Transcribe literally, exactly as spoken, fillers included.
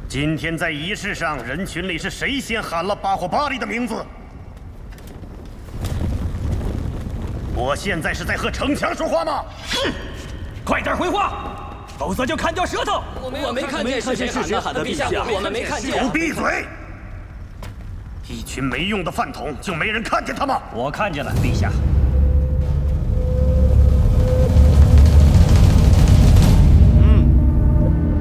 今天在仪式上，人群里是谁先喊了巴霍巴利的名字？我现在是在和城墙说话吗？ 嗯，快点回话，否则就砍掉舌头！ 我没我没看见是谁喊的，陛下，我们没看见。 都闭嘴！一群没用的饭桶，就没人看见他吗？ 我看见了，陛下。